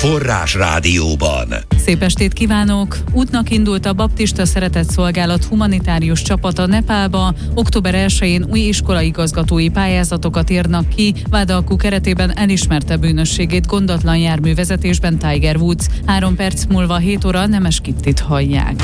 Forrás Rádióban. Szép estét kívánok! Útnak indult a Baptista Szeretetszolgálat humanitárius csapata Nepálba. Október 1-én új iskolaigazgatói pályázatokat írnak ki. Vádalkú keretében elismerte bűnösségét gondatlan járművezetésben Tiger Woods. 3 perc múlva 7 óra Nemes Kittit hallják.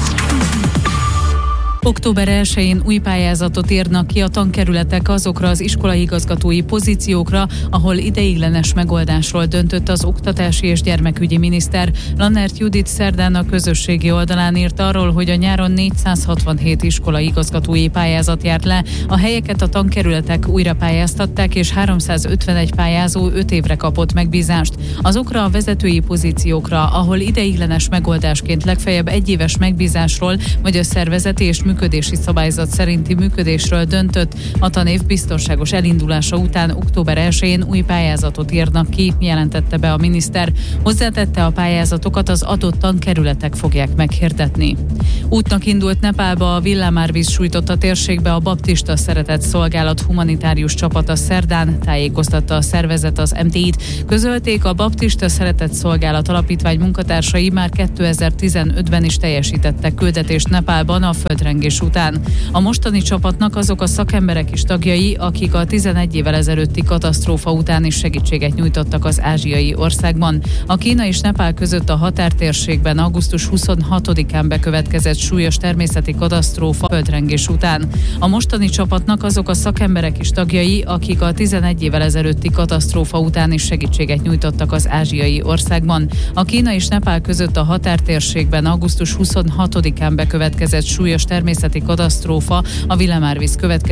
Október 1-én új pályázatot írnak ki a tankerületek azokra az iskolaigazgatói pozíciókra, ahol ideiglenes megoldásról döntött az oktatási és gyermekügyi miniszter. Lannert Judit szerdán a közösségi oldalán írt arról, hogy a nyáron 467 iskolaigazgatói pályázat járt le. A helyeket a tankerületek újra pályáztatták, és 351 pályázó 5 évre kapott megbízást. Azokra a vezetői pozíciókra, ahol ideiglenes megoldásként legfeljebb 1 éves megbízásról vagy a szervezeti és működési szabályzat szerinti működésről döntött. A tanév biztonságos elindulása után október 1-én új pályázatot írnak ki, jelentette be a miniszter. Hozzátette, a pályázatokat az adott tankerületek fogják meghirdetni. Útnak indult Nepálba a villámárvíz sújtotta térségbe a Baptista Szeretetszolgálat humanitárius csapata szerdán, tájékoztatta a szervezet az MTI-t. Közölték, a Baptista Szeretetszolgálat alapítvány munkatársai már 2015-ben is teljesítettek küldetést Nepálban a földrengés után. A mostani csapatnak azok a szakemberek is tagjai, akik a 11 évvel ezelőtti katasztrófa után is segítséget nyújtottak az ázsiai országban. A Kína és Nepál között a határtérségben augusztus 26-án bekövetkezett súlyos természeti katasztrófa földrengés után. A mostani csapatnak azok a szakemberek is tagjai, akik a 11 évvel ezelőtti katasztrófa után is segítséget nyújtottak az ázsiai országban. A Kína és Nepál között a határtérségben augusztus 26-án bekövetkezett súlyos természeti katasztrófa, a villámárvíz következtében